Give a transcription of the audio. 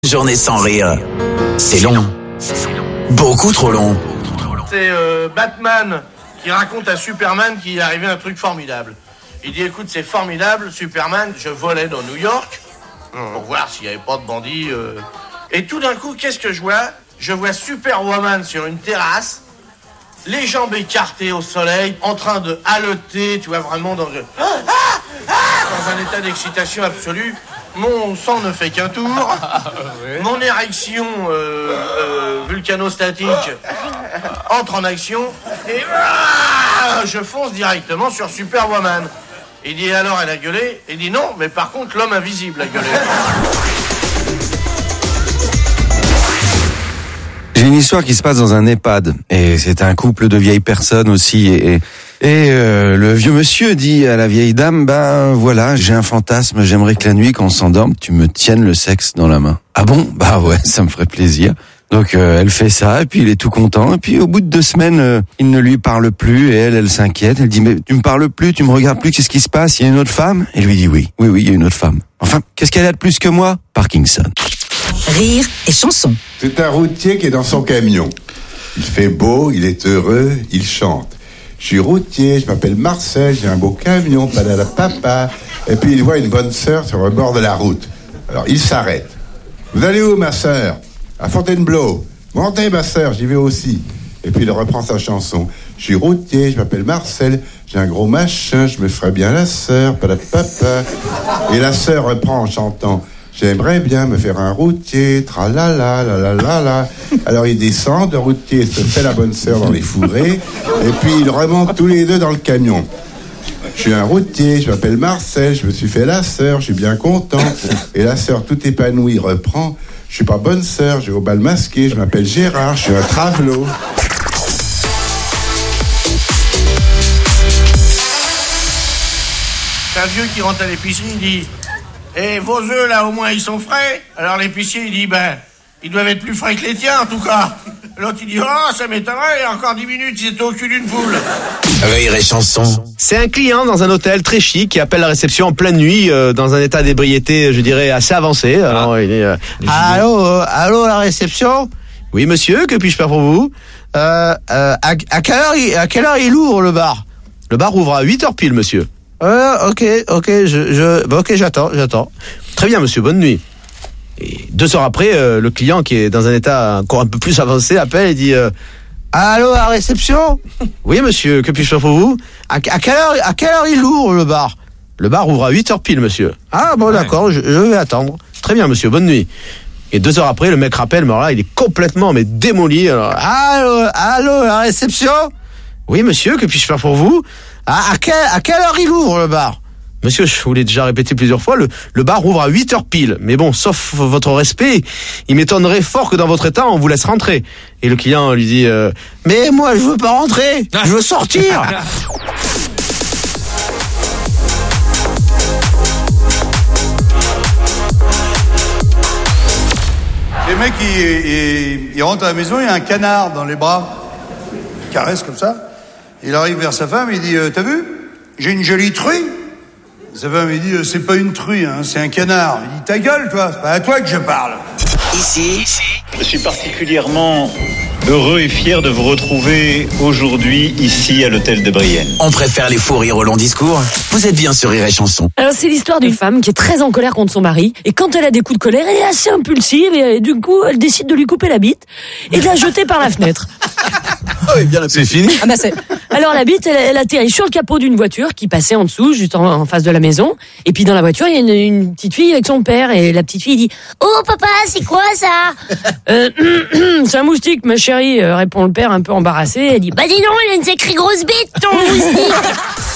Journée sans rire, c'est long. Beaucoup trop long. C'est Batman qui raconte à Superman qu'il est arrivé un truc formidable. Il dit, écoute, c'est formidable, Superman, je volais dans New York pour voir s'il n'y avait pas de bandits. Et tout d'un coup, qu'est-ce que je vois ? Je vois Superwoman sur une terrasse, les jambes écartées au soleil, en train de haleter, tu vois, vraiment dans un état d'excitation absolue. Mon sang ne fait qu'un tour. Mon érection vulcanostatique entre en action et je fonce directement sur Superwoman. Il dit alors elle a gueulé. Il dit non, mais par contre l'homme invisible a gueulé. J'ai une histoire qui se passe dans un EHPAD et c'est un couple de vieilles personnes aussi et le vieux monsieur dit à la vieille dame, ben voilà, j'ai un fantasme, j'aimerais que la nuit quand on s'endorme, tu me tiennes le sexe dans la main. Ah bon? Bah ouais, ça me ferait plaisir. Donc elle fait ça et puis il est tout content et puis au bout de 2 semaines, il ne lui parle plus et elle s'inquiète, elle dit mais tu me parles plus, tu me regardes plus, qu'est-ce qui se passe? Il y a une autre femme? Et lui dit oui, il y a une autre femme. Enfin, qu'est-ce qu'elle a de plus que moi? Parkinson. Rire et chanson. C'est un routier qui est dans son camion. Il fait beau, il est heureux, il chante. Je suis routier, je m'appelle Marcel, j'ai un beau camion, padala papa. Et puis il voit une bonne sœur sur le bord de la route. Alors il s'arrête. Vous allez où, ma sœur? À Fontainebleau. Montez, ma sœur, j'y vais aussi. Et puis il reprend sa chanson. Je suis routier, je m'appelle Marcel, j'ai un gros machin, je me ferais bien la sœur, padala papa. Et la sœur reprend en chantant. J'aimerais bien me faire un routier, tralala, la la la la. Alors il descend, le routier se fait la bonne sœur dans les fourrés, et puis ils remontent tous les deux dans le camion. Je suis un routier, je m'appelle Marcel, je me suis fait la sœur, je suis bien content. Et la sœur, tout épanouie, reprend. Je suis pas bonne sœur, j'ai au bal masqué, je m'appelle Gérard, je suis un travelot. C'est un vieux qui rentre à l'épicerie, il dit... Et vos œufs, là, au moins, ils sont frais. Alors l'épicier, il dit, ben, ils doivent être plus frais que les tiens, en tout cas. L'autre, il dit, oh, ça m'étonnerait, il y a encore 10 minutes, ils étaient au cul d'une poule. Rire et chanson. C'est un client dans un hôtel très chic qui appelle la réception en pleine nuit, dans un état d'ébriété, je dirais, assez avancé. Alors, il est, allô, la réception? Oui, monsieur, que puis-je faire pour vous? À quelle heure il ouvre, le bar? Le bar ouvre à 8h pile, monsieur. Ok, j'attends. Très bien, monsieur, bonne nuit. Et 2 heures après, le client, qui est dans un état encore un peu plus avancé, appelle et dit allô, à la réception? Oui, monsieur, que puis-je faire pour vous? À quelle heure il ouvre, le bar? Le bar ouvre à 8h pile, monsieur. Ah, bon, d'accord, je vais attendre. Très bien, monsieur, bonne nuit. Et 2 heures après, le mec rappelle, mais alors là, il est complètement démoli. Alors, allô, à la réception? Oui, monsieur, que puis-je faire pour vous? À quelle heure il ouvre, le bar? Monsieur, je vous l'ai déjà répété plusieurs fois, le bar ouvre à 8h pile. Mais bon, sauf votre respect, il m'étonnerait fort que dans votre état, on vous laisse rentrer. Et le client lui dit mais moi, je veux pas rentrer, je veux sortir. Les mecs, ils rentrent à la maison, il y a un canard dans les bras. Il caresse comme ça. Il arrive vers sa femme, il dit t'as vu? J'ai une jolie truie. Sa femme, il dit c'est pas une truie, hein, c'est un canard. Il dit ta gueule, toi, c'est pas à toi que je parle. Ici, je suis particulièrement heureux et fier de vous retrouver aujourd'hui ici à l'hôtel de Brienne. on préfère les fous rires au long discours. Vous êtes bien sur Rire et chanson. Alors c'est l'histoire d'une femme qui est très en colère contre son mari et quand elle a des coups de colère, elle est assez impulsive et du coup elle décide de lui couper la bite et de la jeter par la fenêtre. C'est fini? Ah bah c'est. Alors la bite, elle atterrit sur le capot d'une voiture qui passait en dessous, juste en face de la maison. Et puis dans la voiture, il y a une petite fille avec son père et la petite fille dit oh papa, c'est quoi ça? C'est un moustique, ma chérie, répond le père un peu embarrassé. Elle dit bah dis donc, il a une sacrée grosse bite ton moustique.